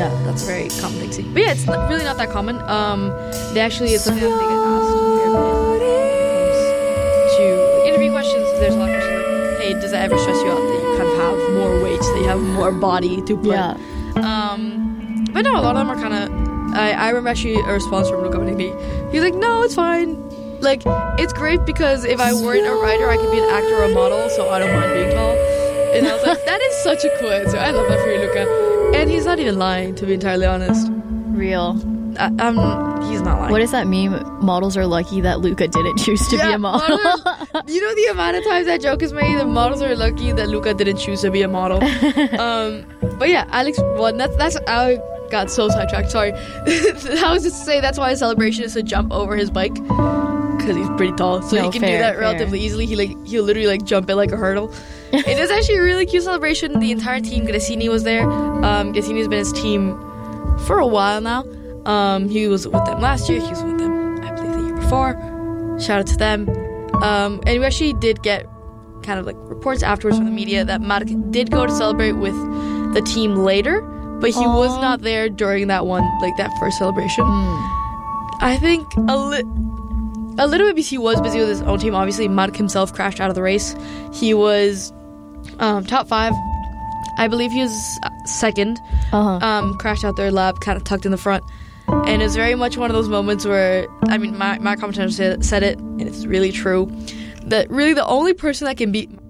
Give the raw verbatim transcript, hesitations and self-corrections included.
Yeah. That's a very common thing to see. But yeah, it's not, really not that common. Um, they actually, it's something that they get asked a fair bit when it comes to like, interview questions. There's a lot of questions like, hey, does that ever stress you out that you kind of have more weight, that you have more body to play? Yeah. Um, but no, a lot of them are kind of, I, I remember actually a response from Luca Benigni. He was like, no, it's fine. Like, it's great because if I weren't a writer, I could be an actor or a model, so I don't mind being tall. And I was like, that is such a cool answer. I love that for you, Luca. And he's not even lying, to be entirely honest. Real. I, um, he's not lying. What does that mean? Models are lucky that Luca didn't choose to yeah, be a model. models, you know the amount of times that joke is made? The models are lucky that Luca didn't choose to be a model. um, but yeah, Alex won. That's, that's, I got so sidetracked, sorry. I was just to say that's why his celebration is to jump over his bike. Because he's pretty tall, so no, he can fair, do that fair. relatively easily. He like he'll literally like jump it like a hurdle. It is actually a really cute celebration. The entire team, Gresini was there. Um, Gresini's been his team for a while now. Um, he was with them last year. He was with them, I believe, the year before. Shout out to them. Um, and we actually did get kind of like reports afterwards from the media that Mark did go to celebrate with the team later, but he Aww. was not there during that one, like that first celebration. Mm. I think a little. A little bit because he was busy with his own team. Obviously, Mark himself crashed out of the race. He was um, top five. I believe he was second. Uh-huh. Um, crashed out their lap, kind of tucked in the front. And it's very much one of those moments where, I mean, my, my commentator said, said it, and it's really true, that really the only person that can beat